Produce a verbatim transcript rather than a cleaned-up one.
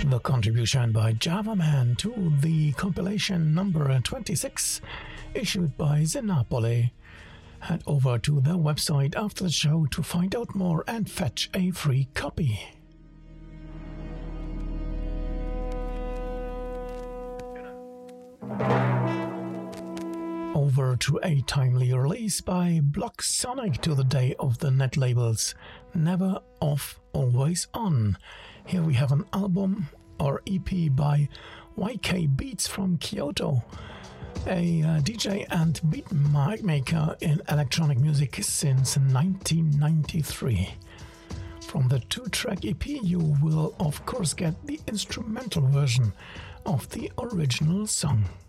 The contribution by Java Man to the compilation number twenty-six, issued by Zenapole. Head over to their website after the show to find out more and fetch a free copy. Over to a timely release by Block Sonic to the day of the net labels, Never Off, Always On. Here we have an album or E P by Y K Beats from Kyoto, a uh, D J and beat maker in electronic music since nineteen ninety-three. From the two-track E P you will of course get the instrumental version of the original song.